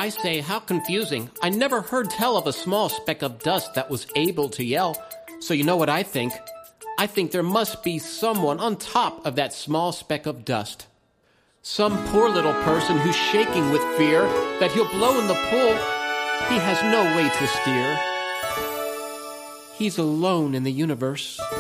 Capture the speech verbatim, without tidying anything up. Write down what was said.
I say, how confusing. I never heard tell of a small speck of dust that was able to yell. So you know what I think? I think there must be someone on top of that small speck of dust. Some poor little person who's shaking with fear that he'll blow in the pool. He has no way to steer. He's alone in the universe.